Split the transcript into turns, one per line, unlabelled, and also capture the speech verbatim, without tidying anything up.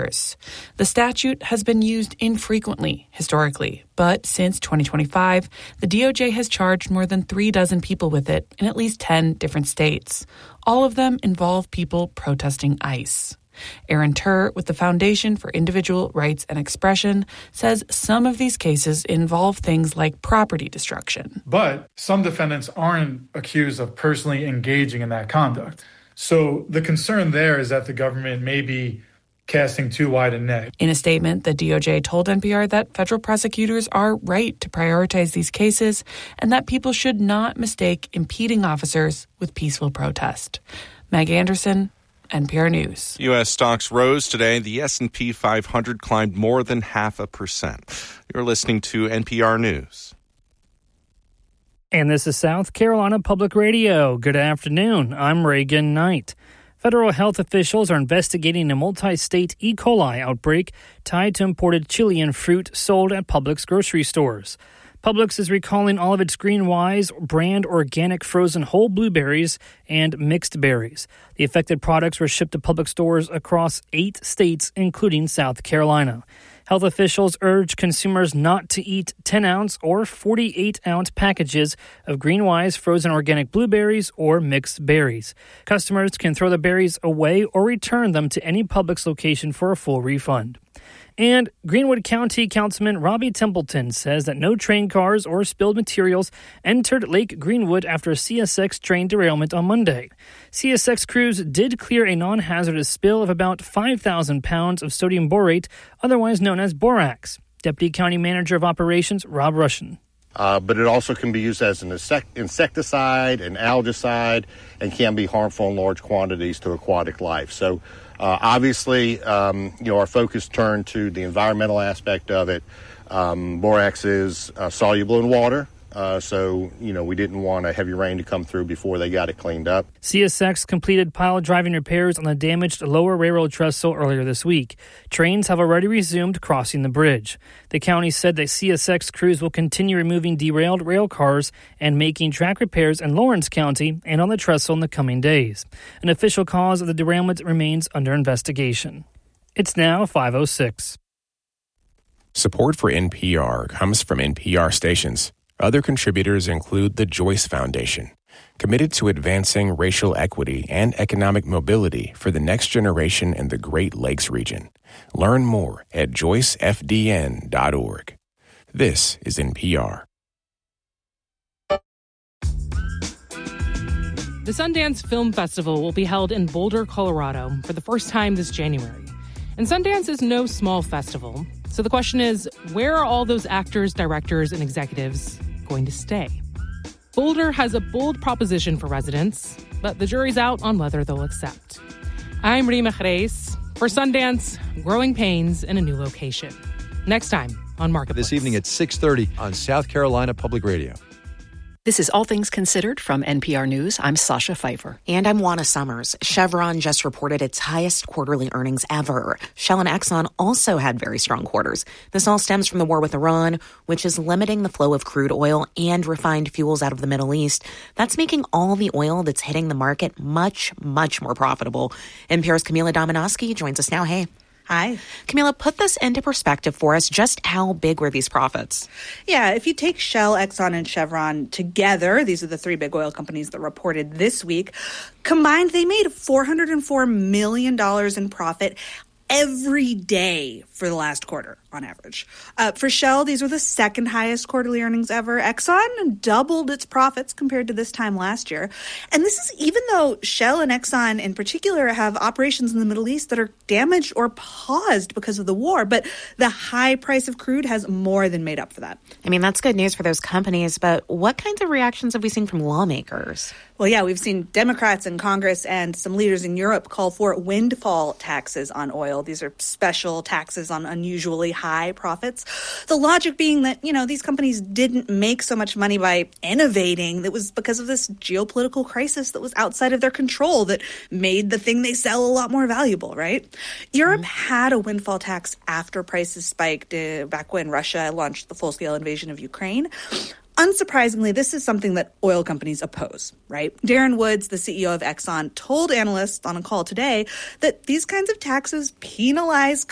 workers. The statute has been used infrequently, historically, but since twenty twenty-five, the D O J has charged more than three dozen people with it in at least ten different states. All of them involve people protesting ICE. Aaron Turr, with the Foundation for Individual Rights and Expression, says some of these cases involve things like property destruction.
But some defendants aren't accused of personally engaging in that conduct. So the concern there is that the government may be casting too wide a net.
In a statement, the D O J told N P R that federal prosecutors are right to prioritize these cases and that people should not mistake impeding officers with peaceful protest. Meg Anderson, N P R News.
U S stocks rose today. The S and P five hundred climbed more than half a percent. You're listening to N P R News.
And this is South Carolina Public Radio. Good afternoon. I'm Reagan Knight. Federal health officials are investigating a multi-state E. coli outbreak tied to imported Chilean fruit sold at Publix grocery stores. Publix is recalling all of its GreenWise brand organic frozen whole blueberries and mixed berries. The affected products were shipped to Publix stores across eight states, including South Carolina. Health officials urge consumers not to eat ten-ounce or forty-eight-ounce packages of GreenWise frozen organic blueberries or mixed berries. Customers can throw the berries away or return them to any Publix location for a full refund. And Greenwood County Councilman Robbie Templeton says that no train cars or spilled materials entered Lake Greenwood after a C S X train derailment on Monday. C S X crews did clear a non-hazardous spill of about five thousand pounds of sodium borate, otherwise known as borax. Deputy County Manager of Operations Rob Rushin.
Uh, but it also can be used as an insecticide, an algicide, and can be harmful in large quantities to aquatic life. So uh, obviously, um, you know, our focus turned to the environmental aspect of it. Um, borax is uh, soluble in water. Uh, so, you know, we didn't want a heavy rain to come through before they got it cleaned up.
C S X completed pile driving repairs on the damaged lower railroad trestle earlier this week. Trains have already resumed crossing the bridge. The county said that C S X crews will continue removing derailed rail cars and making track repairs in Lawrence County and on the trestle in the coming days. An official cause of the derailment remains under investigation. It's now five oh six.
Support for N P R comes from N P R stations. Other contributors include the Joyce Foundation, committed to advancing racial equity and economic mobility for the next generation in the Great Lakes region. Learn more at joyce f d n dot org. This is N P R.
The Sundance Film Festival will be held in Boulder, Colorado for the first time this January. And Sundance is no small festival. So the question is, where are all those actors, directors, and executives going to stay? Boulder has a bold proposition for residents, but the jury's out on whether they'll accept. I'm Rima Jerez for Sundance, Growing Pains in a New Location. Next time on Marketplace.
This evening at six thirty on South Carolina Public Radio.
This is All Things Considered from N P R News. I'm Sasha Pfeiffer.
And I'm Juana Summers. Chevron just reported its highest quarterly earnings ever. Shell and Exxon also had very strong quarters. This all stems from the war with Iran, which is limiting the flow of crude oil and refined fuels out of the Middle East. That's making all the oil that's hitting the market much, much more profitable. N P R's Camila Dominowski joins us now. Hey.
Hi.
Camila, put this into perspective for us. Just how big were these profits?
Yeah, if you take Shell, Exxon, and Chevron together, these are the three big oil companies that reported this week, combined, they made four hundred four million dollars in profit every day for the last quarter on average. Uh, for Shell, these were the second highest quarterly earnings ever. Exxon doubled its profits compared to this time last year. And this is even though Shell and Exxon in particular have operations in the Middle East that are damaged or paused because of the war. But the high price of crude has more than made up for that.
I mean, that's good news for those companies. But what kinds of reactions have we seen from lawmakers?
Well, yeah, we've seen Democrats in Congress and some leaders in Europe call for windfall taxes on oil. These are special taxes on unusually high profits. The logic being that, you know, these companies didn't make so much money by innovating. It was because of this geopolitical crisis that was outside of their control that made the thing they sell a lot more valuable, right? Europe mm-hmm. had a windfall tax after prices spiked uh, back when Russia launched the full-scale invasion of Ukraine. Unsurprisingly, this is something that oil companies oppose, right? Darren Woods, the C E O of Exxon, told analysts on a call today that these kinds of taxes penalize